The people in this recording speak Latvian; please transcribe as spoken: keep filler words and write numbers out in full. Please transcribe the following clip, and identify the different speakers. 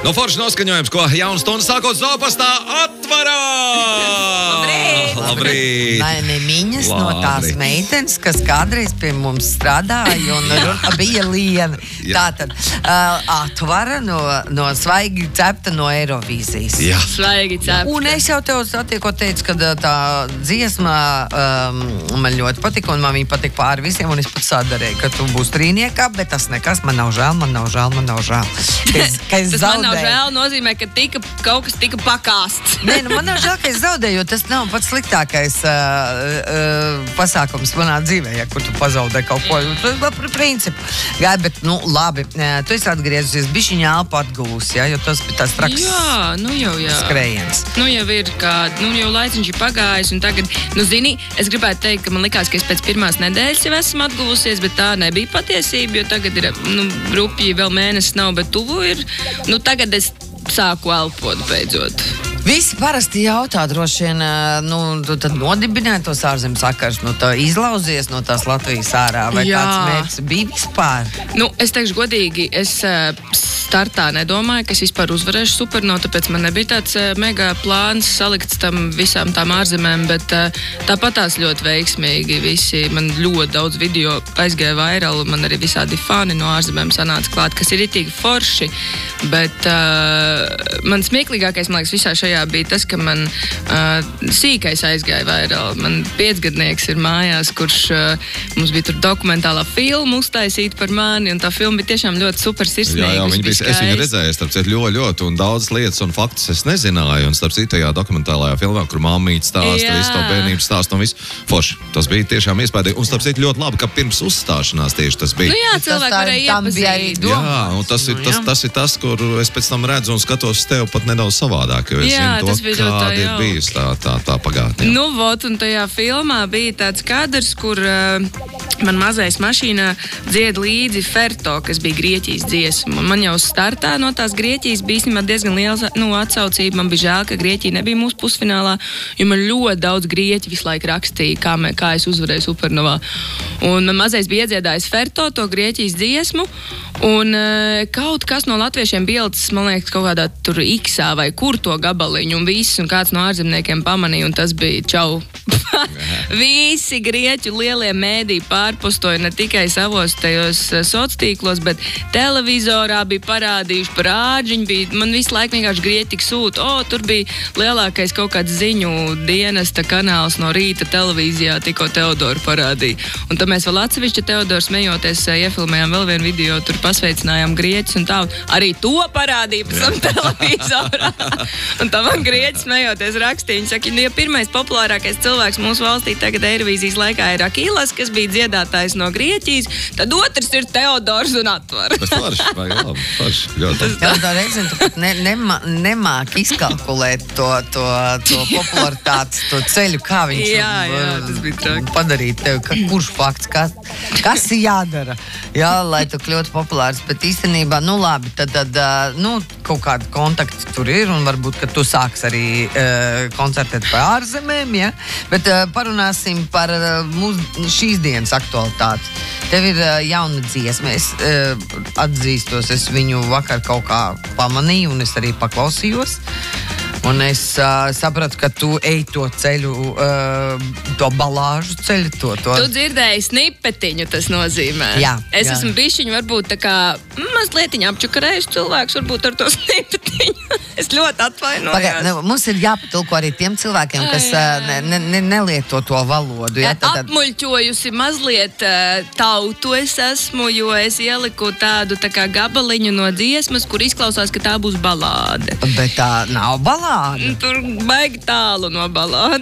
Speaker 1: No forši noskaņojums, ko jaunu stundu sākot Zopastā atvarā!
Speaker 2: Labrīt!
Speaker 1: Labrīt!
Speaker 2: Vai ne miņas no tās meitenes, kas kādreiz pie mums strādāja un bija liena. Tātad uh, atvara no, no svaigi cepta no Eirovīzijas.
Speaker 1: Jā.
Speaker 3: Svaigi cepta.
Speaker 2: Un es jau tev satiekot teicu, ka tā dziesma um, man ļoti patika un man viņa patika pāri visiem un es pat sadarēju, ka tu būsi trīniekā, bet tas nekas, man nav žēl, man nav žēl, man nav žēl. Ka es, ka es
Speaker 3: tas
Speaker 2: zaudēju.
Speaker 3: Man nav žēl nozīmē, ka tika, kaut kas tika pakāsts.
Speaker 2: Nē, nu man nav žēl, ka es zaudēju, jo tas nav pats sliktākais uh, uh, pasākums manā dzīvē, ja, kur tu pazaudē kaut ko. Tas ir par principu. Gai, bet, nu, labi, tu esi atgriezusies, bišķiņā elpu atgūsi, ja, jo tas bija tās traks
Speaker 3: Jā, nu jau jā.
Speaker 2: skrējiens.
Speaker 3: Nu jau ir kā, nu jau laiciņš ir pagājis, un tagad, nu zini, es gribētu teikt, ka man likās, ka es pēc pirmās nedēļas jau esmu atguvusies, bet tā nebija patiesība, jo tagad ir, nu, rupji vēl mēnesis nav, bet tuvu ir, nu tagad es sāku elpot beidzot.
Speaker 2: Visi parasti jautā, droši vien, nu, tu tad nodibināji tos ārzemes sakars, nu, tā izlauzies no tās Latvijas ārā, vai
Speaker 3: Jā.
Speaker 2: tāds mērķis bija vispār?
Speaker 3: Nu, es teikšu godīgi, es uh, startā nedomāju, ka es vispār uzvarēšu supernovu, tāpēc man nebija tāds uh, mega plāns salikts tam visām tām ārzemēm, bet uh, tāpat tās ļoti veiksmīgi visi, man ļoti daudz video aizgāja vairāli, man arī visādi fani no ārzemēm sanāca klāt, kas ir itīgi forši, bet uh, man smieklīgākais, man liekas, visā šajā bija tas, ka man uh, sīkais aizgāja vairāk. Man piecgadnieks ir mājās, kurš uh, mums bija tur dokumentālā filma uztaisīta par mani, un tā filma bija tiešām ļoti super sirsnīga.
Speaker 1: Jā, jā, viņa bija, es viņu redzēju, starp citu, ļoti, ļoti, un daudzas lietas un faktus es nezināju, un starp citu tajā dokumentālajā filmā, kur mammīte stāsta, visu to bērnības stāstu un visu, forši. Tas bija tiešām iespējīgi, un starp citu ļoti labi, ka pirms uzstāšanās tieši tas bija.
Speaker 3: Nu jā, cilvēki varēja iepazīt.
Speaker 1: Jā, un tas ir, tas, tas ir tas, kur es pēc tam redzu un skatos tev pat nedaudz savādāk, jo es
Speaker 3: Jā,
Speaker 1: zinu to, kāda ir
Speaker 3: jau.
Speaker 1: bijis tā, tā, tā pagātne.
Speaker 3: Nu, vot, un tajā filmā bija tāds kadrs, kur uh, man mazais mašīnā dzied līdzi Ferto, kas bija Grieķijas dziesma. Un man jau startā no tās Grieķijas bija īstenībā diezgan liela nu, atsaucība. Man bija žēl, ka Grieķija nebija mūsu pusfinālā, jo man ļoti daudz grieķi visu laiku rakstīja, kā, mē, kā es uzvarēju supernovā. Un man mazais bija iedziedājis Ferto, to Grieķijas dziesmu, un uh, kaut kas no latviešiem bielcis, man liekas, kaut kādā tur X-ā vai kur to gabaliņu, un viss, un kāds no ārzemniekiem pamanīja, un tas bija čau. Visi grieķu lielie mēdī pārpostoja ne tikai savos tajos sociālos, bet televizorā bija parādījuši par āģiņu, bija, man visu laiku vienkārši grieķi tik sūta, o, tur bija lielākais kaut kāds ziņu dienesta kanāls no rīta televīzijā, tikko Teodoru parādīja. Un tad mēs vēl atsevišķi Teodoru smejoties iefilmējām vēl vienu video, tur pasveicinājām grieķus, un tā arī to parādīja pēc tam televizorā. Un tā man grieķi smejoties rakstīja, viņi saka, nu, ja pirmais populārākais cilvēks mūsu valstī tagad Eirovīzijas laikā ir Akīlas, kas bija dziedātājs no Grieķijas, tad otrs ir Teodors un Atvara.
Speaker 1: Bet forši, vajag labi, forši, ļoti labi.
Speaker 2: Teodor, reizēm tu pat ne, nema, nemāk izkalkulēt to, to, to popularitātes, to ceļu, kā viņš
Speaker 3: Jā, jā, tas bija traki.
Speaker 2: padarīt tev, ka, kurš fakts, kas, kas ir jādara, jā, lai tu kļūtu populārs, bet īstenībā, nu labi, tad, tad nu, kaut kādi kontakti tur ir, un varbūt, ka tu sāks arī uh, koncertēt par ārzemēm, ja? Bet uh, parunāsim par uh, mūsu šīs dienas aktualitāti. Tev ir uh, jauna dziesma, es uh, atzīstos, es viņu vakar kaut kā pamanīju, un es arī paklausījos. Un es uh, sapratu, ka tu ej to ceļu, uh, to balāžu ceļu, to, to.
Speaker 3: Tu dzirdēji snipetiņu, tas nozīmē.
Speaker 2: Jā,
Speaker 3: es
Speaker 2: jā.
Speaker 3: esmu bišķiņu varbūt tā kā mazlietiņu apčukarējuši cilvēks, varbūt ar to snipetiņu. Es ļoti atvainojos.
Speaker 2: Pagai, ne, mums ir jāpatulko arī tiem cilvēkiem, kas uh, ne, ne, ne, nelieto to valodu. Ja? Tad, tad...
Speaker 3: Apmuļķojusi mazliet uh, tautu es esmu, jo es ieliku tādu tā kā gabaliņu no dziesmas, kur izklausās, ka tā būs balāde.
Speaker 2: Bet tā nav balāde.
Speaker 3: Tur baigi tālu no balādes.